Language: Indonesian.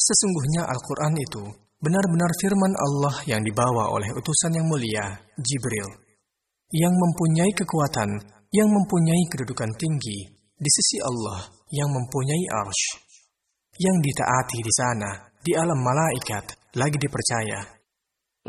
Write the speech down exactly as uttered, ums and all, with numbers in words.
Sesungguhnya Al-Quran itu benar-benar firman Allah yang dibawa oleh utusan yang mulia, Jibril, yang mempunyai kekuatan, yang mempunyai kedudukan tinggi di sisi Allah, yang mempunyai arsy, yang ditaati di sana, di alam malaikat, lagi dipercaya